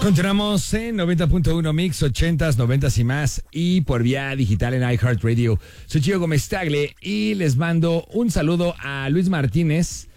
Continuamos en 90.1 Mix, 80s, 90s y más, y por vía digital en iHeartRadio. Soy Gio Gómez Tagle y les mando un saludo a Luis Martínez,